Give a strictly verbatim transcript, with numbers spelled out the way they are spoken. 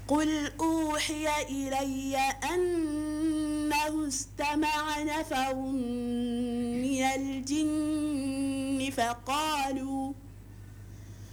قل أوحي إلي أنه استمع نفر من الجن فقالوا